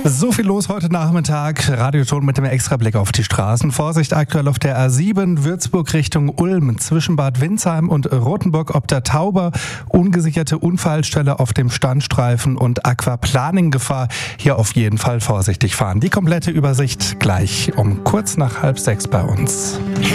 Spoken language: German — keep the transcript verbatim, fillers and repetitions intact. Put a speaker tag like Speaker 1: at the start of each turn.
Speaker 1: So viel los heute Nachmittag. Radioton mit dem Extrablick auf die Straßen. Vorsicht aktuell auf der A sieben, Würzburg Richtung Ulm, zwischen Bad Windsheim und Rothenburg ob der Tauber. Ungesicherte Unfallstelle auf dem Standstreifen und Aquaplaning-Gefahr. Hier auf jeden Fall vorsichtig fahren. Die komplette Übersicht gleich um kurz nach halb sechs bei uns.